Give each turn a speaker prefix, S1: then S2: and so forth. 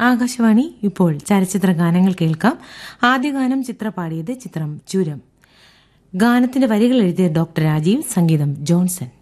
S1: ആകാശവാണി ഇപ്പോൾ ചലച്ചിത്ര ഗാനങ്ങൾ കേൾക്കാം. ആദ്യ ഗാനം ചിത്ര പാടിയത് ചിത്രം ചുരം. ഗാനത്തിന്റെ വരികൾ എഴുതിയ ഡോക്ടർ രാജീവ്, സംഗീതം ജോൺസൺ.